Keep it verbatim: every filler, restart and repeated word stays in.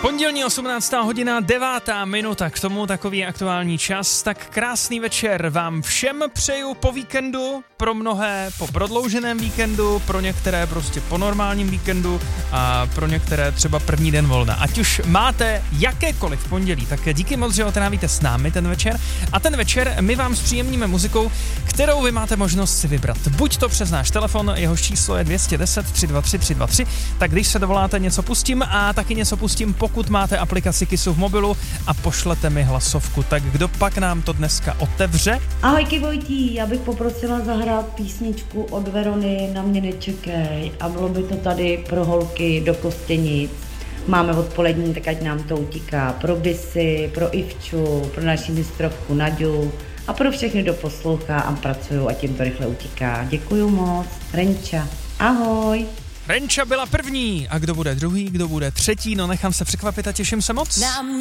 Pondělní osmnáctá hodina, devátá minuta, k tomu takový aktuální čas. Tak krásný večer vám všem přeju po víkendu, pro mnohé po prodlouženém víkendu, pro některé prostě po normálním víkendu a pro některé třeba první den volna. Ať už máte jakékoliv pondělí, tak díky moc, že ho trávíte s námi ten večer. A ten večer my vám zpříjemníme muzikou, kterou vy máte možnost si vybrat. Buď to přes náš telefon, jehož číslo je dvě stě deset, tři dva tři, tři dva tři, tak když se dovoláte, něco pustím a taky něco pustím, pokud máte aplikaci Kissu v mobilu a pošlete mi hlasovku. Tak kdo pak nám to dneska otevře? Ahojky Vojtí, já bych poprosila zahrát písničku od Verony Na mě nečekej a bylo by to tady pro holky do Kostěnic. Máme odpolední, tak ať nám to utíká. Pro Bisy, pro Ivču, pro naši mistrovku Naďu a pro všechny, kdo poslouchá a pracují, ať jim to rychle utíká. Děkuju moc. Renča. Ahoj. Renča byla první a kdo bude druhý, kdo bude třetí, no nechám se překvapit a těším se moc.